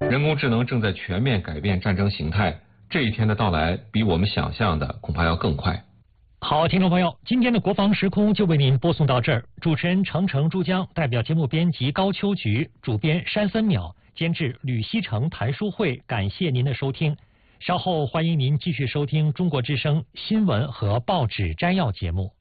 人工智能正在全面改变战争形态，这一天的到来比我们想象的恐怕要更快。 好，听众朋友，今天的国防时空就为您播送到这儿。主持人程程、珠江，代表节目编辑高秋菊，主编山森淼，监制吕西成、谭书慧，感谢您的收听。稍后欢迎您继续收听中国之声新闻和报纸摘要节目。